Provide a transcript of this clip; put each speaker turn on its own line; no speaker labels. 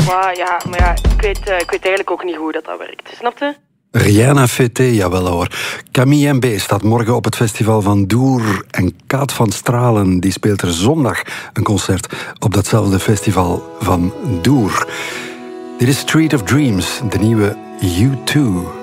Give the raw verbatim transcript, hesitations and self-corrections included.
Wow, ja, maar ja, ik weet, uh, ik weet eigenlijk ook niet hoe dat, dat werkt. Snap je?
Rien à fêter, jawel hoor. Camille M B staat morgen op het festival van Doer. En Kaat van Stralen die speelt er zondag een concert op datzelfde festival van Doer. Dit is Street of Dreams, de nieuwe U twee.